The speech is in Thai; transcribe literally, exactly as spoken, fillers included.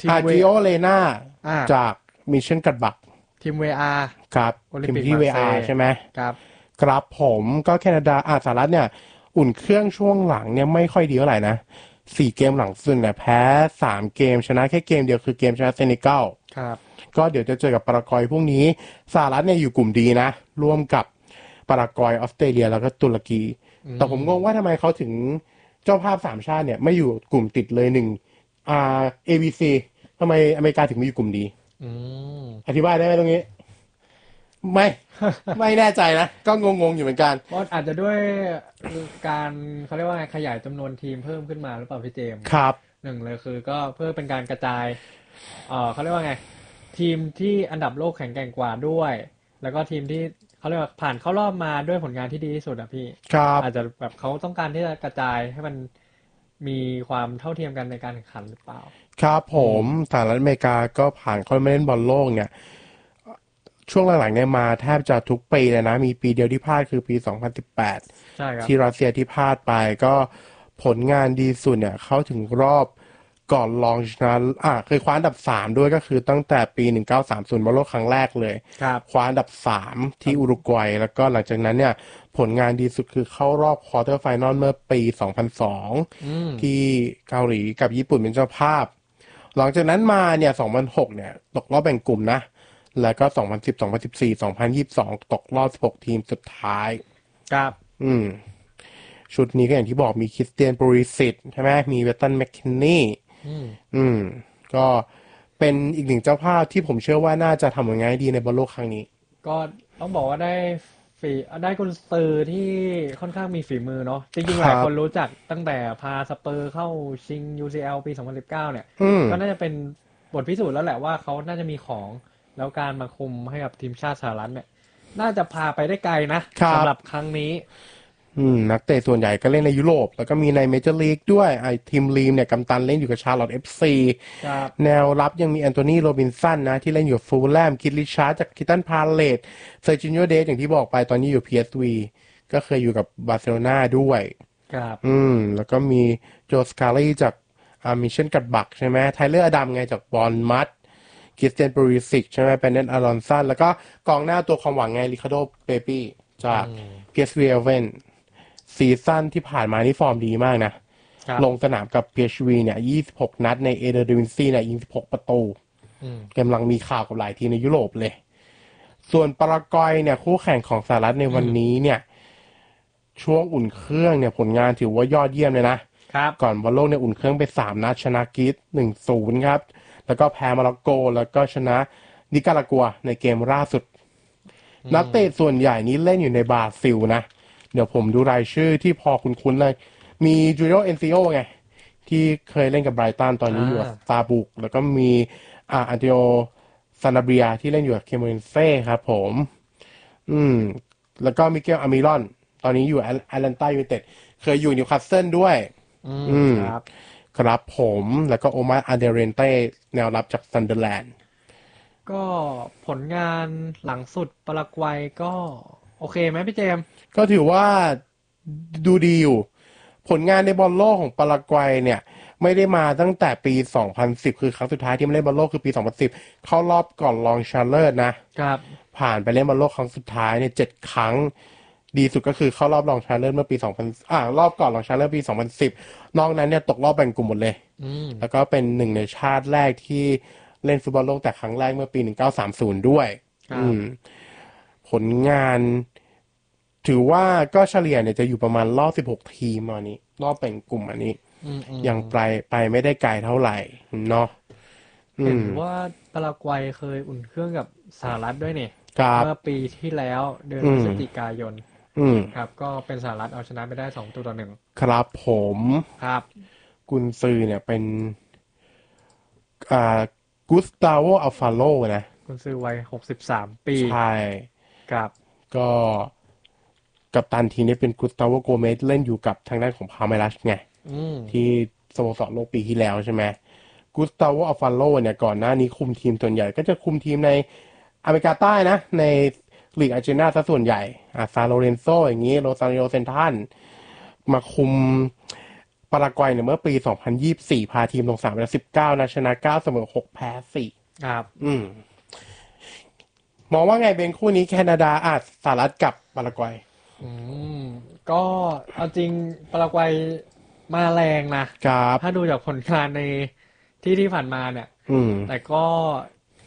อาร์จิโอเลนาจากมิชชั่นกัดบักทีม วี อาร์ครับทีมที่ วี อาร์ ใช่ไหมครับครับผมก็แคนาดาอาสหรัฐเนี่ยอุ่นเครื่องช่วงหลังเนี่ยไม่ค่อยดีเท่าไหร่นะสี่เกมหลังสุดเนี่ยแพ้สามเกมชนะแค่เกมเดียวคือเกมชนะเซนิกัลครับก็เดี๋ยวจะเจอกับปารากวัยพวกนี้สหรัฐเนี่ยอยู่กลุ่มดีนะร่วมกับปารากวัยออสเตรเลียแล้วก็ตุรกีแต่ผมงงว่าทำไมเขาถึงเจ้าภาพสามชาติเนี่ยไม่อยู่กลุ่มติดเลยหนึ่งอ่า เอ บี ซี ทำไมอเมริกาถึงไม่อยู่กลุ่มดีอธิบายได้ไหมตรงนี้ไม่ ไม่แน่ใจนะก็งงๆอยู่เหมือนกันเพราะอาจจะด้วยการเขาเรียกว่าไงขยายจำนวนทีมเพิ่มขึ้นมาหรือเปล่าพี่เจมส์ครับหนึ่งเลยคือก็เพื่อเป็นการกระจายเอ่อเขาเรียกว่าไงทีมที่อันดับโลกแข็งแกร่งกว่าด้วยแล้วก็ทีมที่เขาเรียกว่าผ่านเข้ารอบมาด้วยผลงานที่ดีที่สุดอะพี่ครับอาจจะแบบเขาต้องการที่จะกระจายให้มันมีความเท่าเทียมกันในการแข่งขันหรือเปล่าครับผมสหรัฐอเมริกาก็ผ่านเข้ามาเล่นบอลโลกเนี่ยช่วงหลังๆเนี่ยมาแทบจะทุกปีเลยนะมีปีเดียวที่พลาดคือปีสองพันสิบแปดใช่ครับที่รัสเซียที่พลาดไปก็ผลงานดีสุดเนี่ยเข้าถึงรอบก่อนรองชนะอ่ะเคยคว้าอันดับสามด้วยก็คือตั้งแต่ปีหนึ่งพันเก้าร้อยสามสิบบอลโลกครั้งแรกเลยครับคว้าอันดับสามที่อุรุกวัยแล้วก็หลังจากนั้นเนี่ยผลงานดีสุดคือเข้ารอบควอเตอร์ไฟนอลเมื่อปีสองพันสองที่เกาหลีกับญี่ปุ่นเป็นเจ้าภาพหลังจากนั้นมาเนี่ยสองพันหกเนี่ยตกรอบแบ่งกลุ่มนะแล้วก็สองพันสิบ สองพันสิบสี่ สองพันยี่สิบสองตกรอบสิบหกทีมสุดท้ายครับอืมชุดนี้ก็อย่างที่บอกมีคริสเตียนโปริสิตใช่ไหมมีเวตตันแมคคินนี่อืมอืมก็เป็นอีกหนึ่งเจ้าภาพที่ผมเชื่อว่าน่าจะทำผลงานดีในบอลโลกครั้งนี้ก็ต้องบอกว่าได้ฝีได้กุนซือที่ค่อนข้างมีฝีมือเนาะจริงๆหลายคนรู้จักตั้งแต่พาสเปอร์เข้าชิง ยู ซี แอล ปีสองพันสิบเก้าเนี่ยก็น่าจะเป็นบทพิสูจน์แล้วแหละว่าเขาน่าจะมีของแล้วการมาคุมให้กับทีมชาติสหรัฐเนี่ยน่าจะพาไปได้ไกลนะสำหรับครั้งนี้อืมนักเตะส่วนใหญ่ก็เล่นในยุโรปแล้วก็มีในเมเจอร์ลีกด้วยไอ้ทีมลีมเนี่ยกัปตันเล่นอยู่กับชาร์ลอตต์ เอฟ ซี แนวรับยังมีแอนโทนีโรบินสันนะที่เล่นอยู่ฟูลแลมคิดลิชาร์ดจากคิตันพาเลตเซอร์จิโญเดสอย่างที่บอกไปตอนนี้อยู่ พี เอส วี ก็เคยอยู่กับบาร์เซโลนาด้วยครับอืมแล้วก็มีโจสกาลีจากอามิเชนกัดบักใช่ไหมไทเลอร์อดัมไงจากบอลมัดคริสเตียนโปริสิกใช่ไหมเป็นเนนอารอนสันแล้วก็กองหน้าตัวความหวังไงริคาโดเปปี้จาก พี เอส วี Eindhovenซีซั่นที่ผ่านมานี่ฟอร์มดีมากนะลงสนามกับ พี เอช วี เนี่ยยี่สิบหกนัดในเอเดอร์ดิวินซีเนี่ยยิงสิบหกประตูกำลังมีข่าวกับหลายทีมในยุโรปเลยส่วนปารากวัยเนี่ยคู่แข่งของสหรัฐในวันนี้เนี่ยช่วงอุ่นเครื่องเนี่ยผลงานถือว่ายอดเยี่ยมเลยนะก่อนบอลโลกเนี่ยอุ่นเครื่องไปสามนัดชนะกรีซ หนึ่งศูนย์ ครับแล้วก็แพ้มาร็อกโกแล้วก็ชนะนิการากัวในเกมล่าสุดนักเตะส่วนใหญ่นี้เล่นอยู่ในบราซิลนะเดี๋ยวผมดูรายชื่อที่พอคุ้นๆเลยมีจูเลียโอเอนซิโอไงที่เคยเล่นกับไบรตันตอนนี้อยู่กับซาบุกแล้วก็มีอ่าอันติโอซานาเบียที่เล่นอยู่กับเคมเรนเซ่ครับผมอืมแล้วก็มิเกลอามิรอนตอนนี้อยู่แอตแลนตายูไนเต็ดเคยอยู่นิวคาสเซิลด้วยอืมครับครับผมแล้วก็โอมาอาเดเรนเต้แนวรับจากซันเดอร์แลนด์ก็ผลงานหลังสุดปารากวัยก็โอเคไหมพี่เจมส์ก็ถือว่าดูดีอยู่ผลงานในบอลโลกของปารากวัยเนี่ยไม่ได้มาตั้งแต่ปีสองพันสิบคือครั้งสุดท้ายที่มาเล่นบอลโลกคือปีสองพันสิบเข้ารอบก่อนรองชาร์เลอร์นะครับผ่านไปเล่นบอลโลกครั้งสุดท้ายเนี่ยเจ็ดครั้งดีสุดก็คือเข้ารอบรองชาร์เลอร์เมื่อปีสองพันอ่ารอบก่อนรองชาร์เลอร์ปีสองพันสิบนอกนั้นเนี่ยตกรอบแบ่งกลุ่มหมดเลยแล้วก็เป็นหนึ่งในชาติแรกที่เล่นฟุตบอลโลกแต่ครั้งแรกเมื่อปีหนึ่งพันเก้าร้อยสามสิบด้วยผลงานถือว่าก็เฉลี่ยเนี่ยจะอยู่ประมาณรอบสิบหกทีมอันนี้รอบแบ่งกลุ่มอันนี้ยังไปไปไม่ได้ไกลเท่าไหร่เนาะเห็นว่าปารากวัยเคยอุ่นเครื่องกับสหรัฐด้วยเนี่ยเมื่อปีที่แล้วเดือนพฤศจิกายนครับก็เป็นสหรัฐเอาชนะไปได้สองตัวต่อหนึ่งครับผมครับกุนซือเนี่ยเป็นอ่ากุสตาโวอัลฟาโลนะกุนซือวัยหกสิบสามปีใช่ครับก็กัปตันทีนี้เป็นกุสตาโวโกเมสเล่นอยู่กับทางด้านของพาเมลัสไงที่สโมสรโลกปีที่แล้วใช่ไหมกุสตาโวอัลฟาโลเนี่ยก่อนหน้านี้คุมทีมส่วนใหญ่ก็จะคุมทีมในอเมริกาใต้นะในลีกอาร์เจนตินาซะส่วนใหญ่อาซาโลเรนโซอย่างนี้โรซาริโอเซนทันมาคุมปารากวัยเนี่ยเมื่อปีสองพันยี่สิบสี่พาทีมลงสนามไปแล้วสิบเก้านัดชนะเก้าเสมอหกแพ้สี่ครับอืมมองว่าไงเบนคู่นี้แคนาดาอาจสหรัฐกับปารากวัยอืมก็เอาจริงปารากวัยมาแรงนะครับถ้าดูจากผลงานในที่ที่ผ่านมาเนี่ยอืมแต่ก็